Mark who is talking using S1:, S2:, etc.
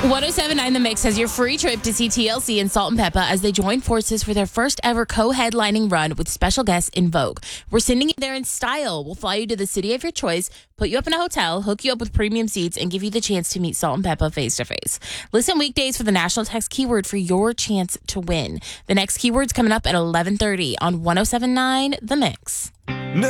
S1: 1079 The Mix has your free trip to see TLC and Salt and Peppa as they join forces for their first ever co-headlining run with special guests In Vogue. We're sending you there in style. We'll fly you to the city of your choice, put you up in a hotel, hook you up with premium seats, and give you the chance to meet Salt and Peppa face to face. Listen weekdays for the national text keyword for your chance to win. The next keyword's coming up at 11:30 on 1079 The Mix.